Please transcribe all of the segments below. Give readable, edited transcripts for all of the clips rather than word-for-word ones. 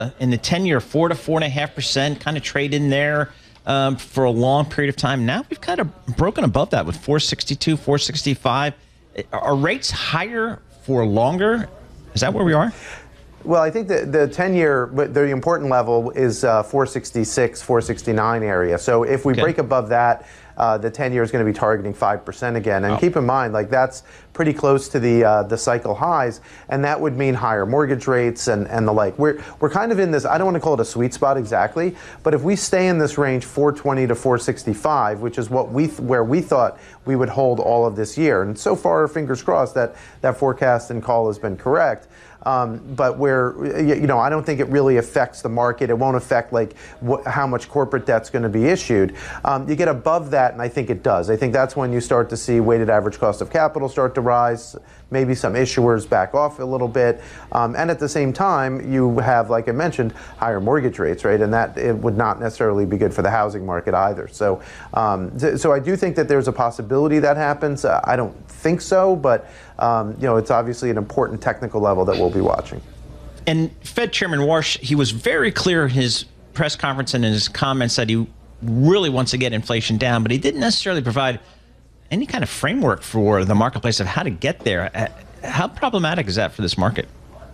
in the 10-year, 4 to 4.5%, kind of trade in there for a long period of time. Now we've kind of broken above that with 462, 465. Are rates higher for longer? Is that where we are? Well, I think the 10-year, the important level is 466, 469 area. So if we break above that, the 10-year is going to be targeting 5% again. And keep in mind, like that's pretty close to the cycle highs, and that would mean higher mortgage rates and the like. We're kind of in this, I don't want to call it a sweet spot exactly, but if we stay in this range 420 to 465, which is where we thought we would hold all of this year, and so far, fingers crossed that forecast and call has been correct. But I don't think it really affects the market. It won't affect like how much corporate debt's going to be issued. You get above that, and I think it does. I think that's when you start to see weighted average cost of capital start to rise. Maybe some issuers back off a little bit, and at the same time, you have, like I mentioned, higher mortgage rates, right? And that it would not necessarily be good for the housing market either. So, so I do think that there's a possibility that happens. I don't think so, but it's obviously an important technical level that we'll be watching. And Fed Chairman Warsh, he was very clear in his press conference and in his comments that he really wants to get inflation down, but he didn't necessarily provide any kind of framework for the marketplace of how to get there. How problematic is that for this market?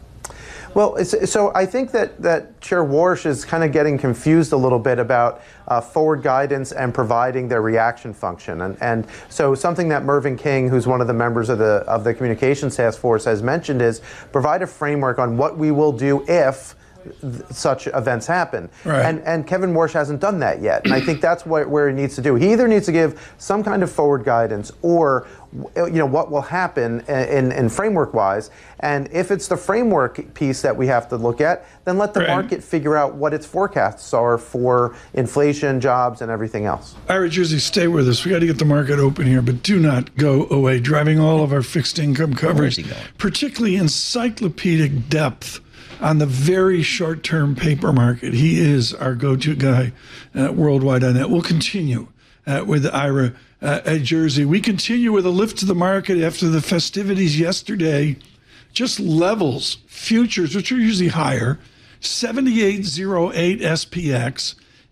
Well, so I think that Chair Warsh is kind of getting confused a little bit about forward guidance and providing their reaction function. And so something that Mervyn King, who's one of the members of the Communications Task Force, has mentioned is provide a framework on what we will do if such events happen. Right. And Kevin Warsh hasn't done that yet. And I think that's where he needs to do. He either needs to give some kind of forward guidance or what will happen in framework-wise. And if it's the framework piece that we have to look at, then let the market figure out what its forecasts are for inflation, jobs, and everything else. Ira Jersey, stay with us. We got to get the market open here, but do not go away. Driving all of our fixed income coverage, particularly encyclopedic depth on the very short-term paper market. He is our go-to guy worldwide on that. We'll continue with Ira Jersey. We continue with a lift to the market after the festivities yesterday. Just levels, futures, which are usually higher, 7808 SPX,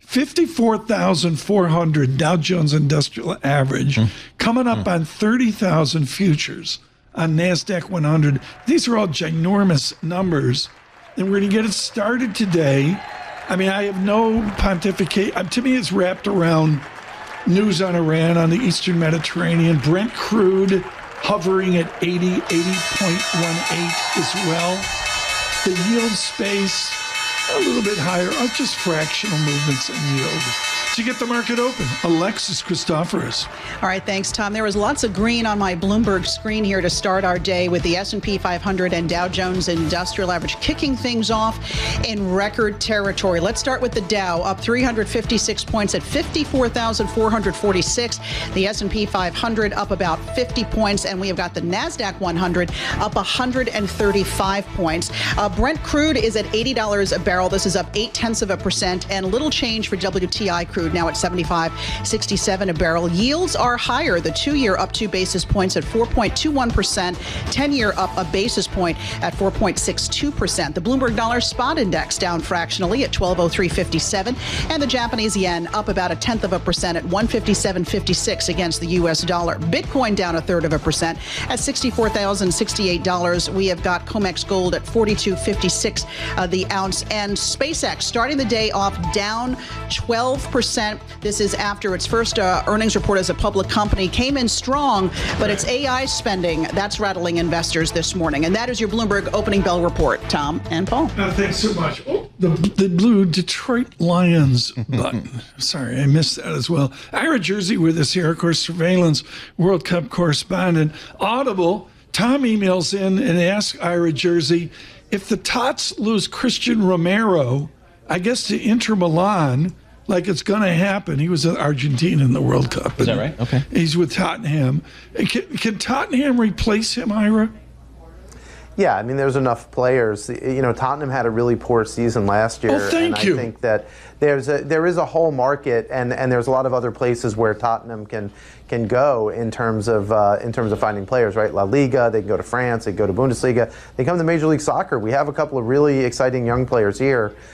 54,400 Dow Jones Industrial Average, coming up on 30,000 futures on NASDAQ 100. These are all ginormous numbers. And we're going to get it started today. I mean, I have no pontificate. To me, it's wrapped around news on Iran, on the Eastern Mediterranean. Brent crude hovering at 80.18 as well. The yield space a little bit higher, just fractional movements in yield. To get the market open, Alexis Christoforous. All right, thanks, Tom. There was lots of green on my Bloomberg screen here to start our day with the S&P 500 and Dow Jones Industrial Average kicking things off in record territory. Let's start with the Dow, up 356 points at 54,446. The S&P 500 up about 50 points, and we have got the NASDAQ 100 up 135 points. Brent crude is at $80 a barrel. This is up 0.8%, and a little change for WTI crude, now at 75.67 a barrel. Yields are higher. The 2-year up 2 basis points at 4.21%. 10-year up a basis point at 4.62%. The Bloomberg Dollar Spot Index down fractionally at 1203.57, and the Japanese yen up about 0.1% at 157.56 against the U.S. dollar. Bitcoin down 0.3% at $64,068. We have got COMEX gold at 42.56 the ounce, and SpaceX starting the day off down 12%. This is after its first earnings report as a public company came in strong, but its AI spending, that's rattling investors this morning. And that is your Bloomberg opening bell report. Tom and Paul. Thanks so much. Oh, the blue Detroit Lions button. Sorry, I missed that as well. Ira Jersey with us here, of course, surveillance World Cup correspondent. Audible, Tom emails in and asks Ira Jersey, if the Tots lose Christian Romero, I guess to Inter Milan, like it's going to happen. He was at Argentina in the World Cup. Is that right? Okay. He's with Tottenham. Can Tottenham replace him, Ira? Yeah, I mean, there's enough players. You know, Tottenham had a really poor season last year. Oh, thank you. I think that there is a whole market, and there's a lot of other places where Tottenham can go in terms of finding players. Right, La Liga. They can go to France. They can go to Bundesliga. They come to Major League Soccer. We have a couple of really exciting young players here.